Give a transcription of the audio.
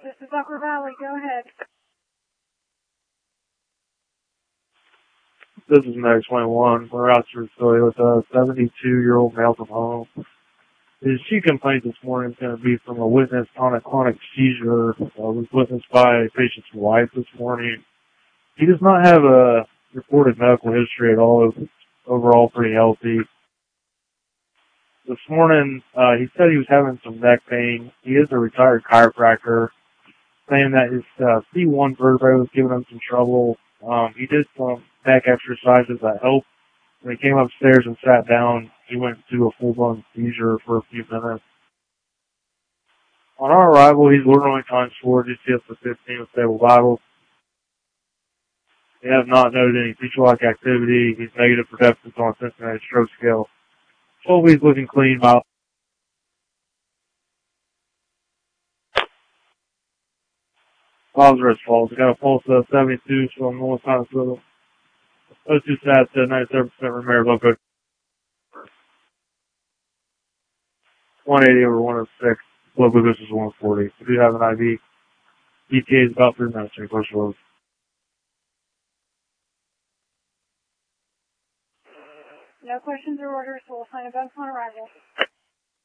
This is Upper Valley. Go ahead. This is Max 21. We're out to facility with a 72-year-old male from home. His chief complaint this morning is going to be from a witness on a chronic seizure was witnessed by a patient's wife this morning. He does not have a reported medical history at all. It's overall pretty healthy. This morning, he said he was having some neck pain. He is a retired chiropractor, saying that his C1 vertebrae was giving him some trouble. He did some back exercises that helped. When he came upstairs and sat down, he went into a full-blown seizure for a few minutes. On our arrival, he's ordering times 4 GCS to 15 with stable vitals. They have not noted any seizure-like activity. He's negative for deficits on a Cincinnati stroke scale. Hopefully he's looking clean. Vitals are as follows. We got a pulse of 72 from North Hospital. O2 stats at 97% Romero blood pressure. 180 over 106. Blood glucose is 140. We do have an IV. ETA is about 3 minutes. Close. No questions or orders, so we'll sign a bunch on arrival.